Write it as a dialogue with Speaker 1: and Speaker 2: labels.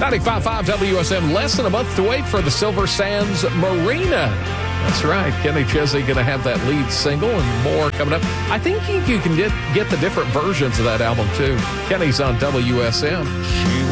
Speaker 1: 95.5 WSM, less than a month to wait for the Silver Sands Marina. That's right. Kenny Chesney going to have that lead single and more coming up. I think you can get the different versions of that album, too. Kenny's on WSM.